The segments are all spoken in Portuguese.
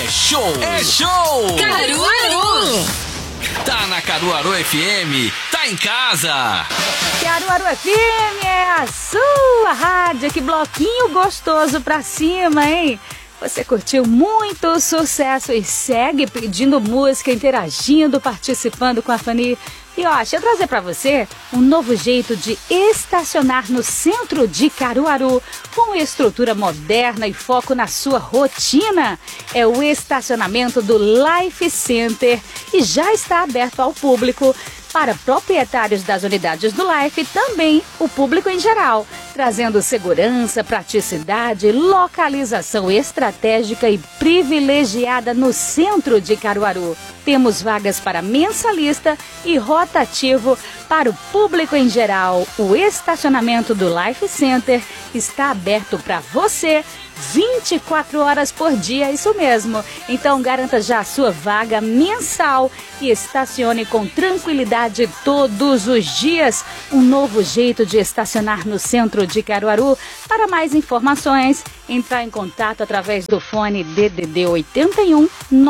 É show! É show! Caruaru! Tá na Caruaru FM, tá em casa! Caruaru FM é a sua rádio, que bloquinho gostoso pra cima, hein? Você curtiu muito sucesso e segue pedindo música, interagindo, participando com a Fanny. E ó, deixa eu trazer pra você um novo jeito de estacionar no centro de Caruaru, com estrutura moderna e foco na sua rotina. É o estacionamento do Life Center e já está aberto ao público, para proprietários das unidades do Life e também o público em geral, trazendo segurança, praticidade, localização estratégica e privilegiada no centro de Caruaru. Temos vagas para mensalista e rotativo para o público em geral. O estacionamento do Life Center está aberto para você 24 horas por dia, isso mesmo. Então garanta já a sua vaga mensal e estacione com tranquilidade todos os dias. Um novo jeito de estacionar no centro de Caruaru. Para mais informações, entrar em contato através do fone DDD 81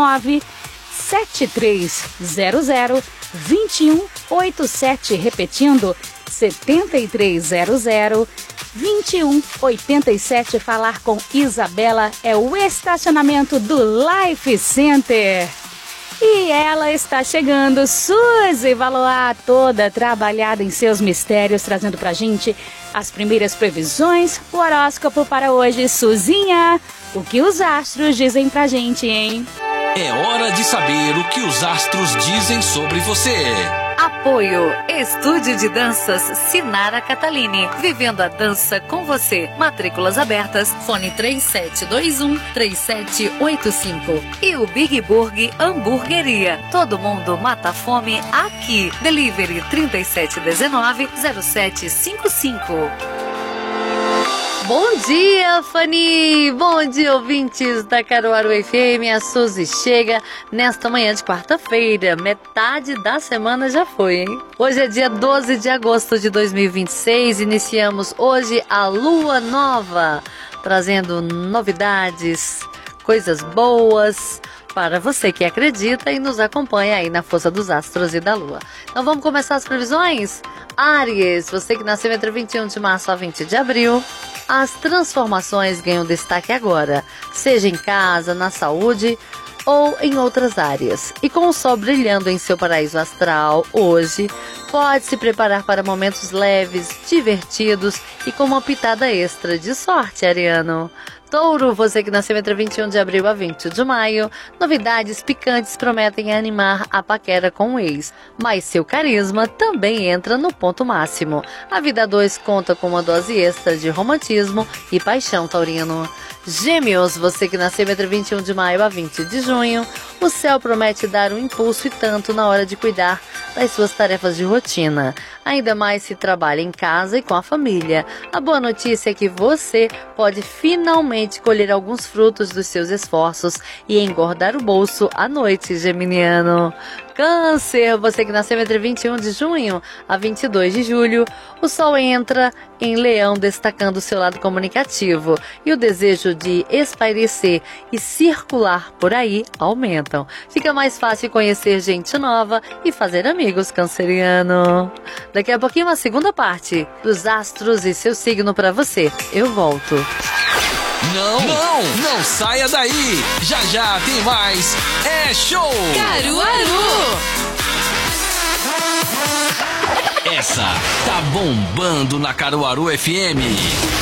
97300 2187, repetindo 7300 2187. Falar com Isabela. É o estacionamento do Life Center. E ela está chegando, Suzy Valois, toda trabalhada em seus mistérios, trazendo pra gente as primeiras previsões, o horóscopo para hoje. Suzinha, o que os astros dizem pra gente, hein? É hora de saber o que os astros dizem sobre você. Apoio Estúdio de Danças Sinara Catalini. Vivendo a dança com você. Matrículas abertas. Fone 3721-3785. E o Big Burg Hamburgueria. Todo mundo mata a fome aqui. Delivery 3719-0755. Bom dia, Fanny! Bom dia, ouvintes da Caruaru FM. A Suzy chega nesta manhã de quarta-feira. Metade da semana já foi, hein? Hoje é dia 12 de agosto de 2026. Iniciamos hoje a Lua Nova, trazendo novidades, coisas boas para você que acredita e nos acompanha aí na força dos astros e da lua. Então vamos começar as previsões? Áries, você que nasceu entre 21 de março a 20 de abril, as transformações ganham destaque agora, seja em casa, na saúde ou em outras áreas. E com o sol brilhando em seu paraíso astral hoje, pode se preparar para momentos leves, divertidos e com uma pitada extra de sorte, ariano. Touro, você que nasceu entre 21 de abril a 20 de maio, novidades picantes prometem animar a paquera com o ex, mas seu carisma também entra no ponto máximo. A vida a dois conta com uma dose extra de romantismo e paixão, taurino. Gêmeos, você que nasceu entre 21 de maio a 20 de junho, o céu promete dar um impulso e tanto na hora de cuidar das suas tarefas de rotina. Ainda mais se trabalha em casa e com a família. A boa notícia é que você pode finalmente colher alguns frutos dos seus esforços e engordar o bolso à noite, geminiano. Câncer, você que nasceu entre 21 de junho a 22 de julho, o sol entra em Leão, destacando o seu lado comunicativo, e o desejo de espairecer e circular por aí aumentam. Fica mais fácil conhecer gente nova e fazer amigos, canceriano. Daqui a pouquinho uma segunda parte dos astros e seu signo para você. Eu volto. Não saia daí! Já já tem mais É Show! Caruaru! Essa tá bombando na Caruaru FM.